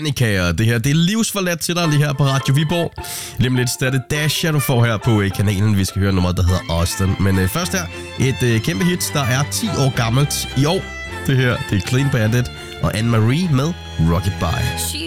Danica, det her, det er livsforladt til dig lige her på Radio Viborg. Lige om lidt er det Dasha, du får her på kanalen. Vi skal høre nummer, der hedder Austin. Men først her, et kæmpe hit, der er 10 år gammelt i år. Det her, det er Clean Bandit og Anne-Marie med Rocket By.